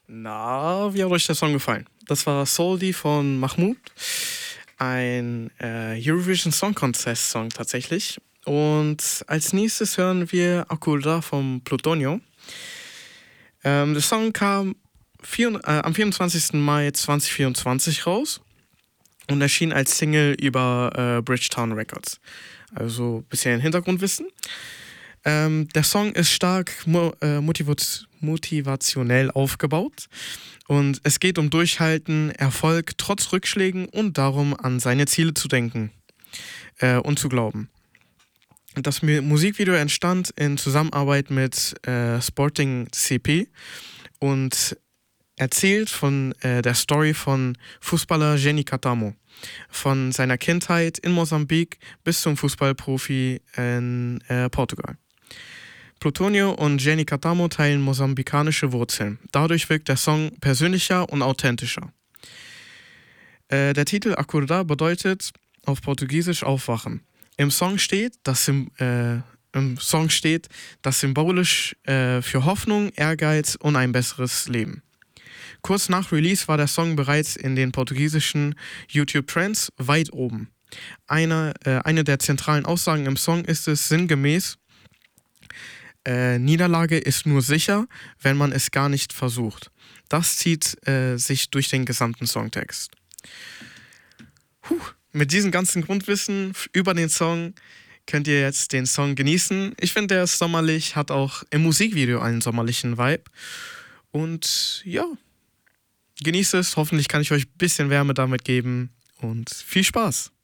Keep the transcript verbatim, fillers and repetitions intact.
Na, wie hat euch der Song gefallen? Das war Soldi von Mahmood, ein äh, Eurovision Song Contest Song tatsächlich. Und als nächstes hören wir Akulda vom Plutonio. Ähm, der Song kam vier, äh, am vierundzwanzigsten Mai zweitausendvierundzwanzig raus und erschien als Single über äh, Bridgetown Records. Also bisschen Hintergrundwissen. Ähm, der Song ist stark mo äh, motivat motivationell aufgebaut und es geht um Durchhalten, Erfolg trotz Rückschlägen und darum, an seine Ziele zu denken äh, und zu glauben. Das Mu- Musikvideo entstand in Zusammenarbeit mit äh, Sporting C P und erzählt von äh, der Story von Fußballer Jenny Catamo. Von seiner Kindheit in Mosambik bis zum Fußballprofi in äh, Portugal. Plutonio und Jenny Catamo teilen mosambikanische Wurzeln. Dadurch wirkt der Song persönlicher und authentischer. Äh, der Titel Acordar bedeutet auf Portugiesisch Aufwachen. Im Song steht, dass Sym äh, im Song steht, das symbolisch äh, für Hoffnung, Ehrgeiz und ein besseres Leben. Kurz nach Release war der Song bereits in den portugiesischen YouTube-Trends weit oben. Eine, äh, eine der zentralen Aussagen im Song ist es sinngemäß, äh, Niederlage ist nur sicher, wenn man es gar nicht versucht. Das zieht äh, sich durch den gesamten Songtext. Puh, mit diesem ganzen Grundwissen über den Song könnt ihr jetzt den Song genießen. Ich finde, der ist sommerlich, hat auch im Musikvideo einen sommerlichen Vibe. Und ja, genießt es. Hoffentlich kann ich euch ein bisschen Wärme damit geben und viel Spaß.